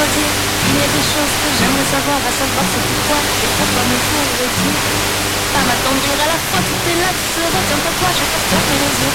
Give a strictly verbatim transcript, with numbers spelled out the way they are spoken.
redire. Il y a des choses que j'aimerais savoir, à savoir c'est pourquoi et pourquoi me pour le dire. Pas m'attendrir à la fois, tout est là, tu se retiens pour toi, je vais faire fermer les yeux.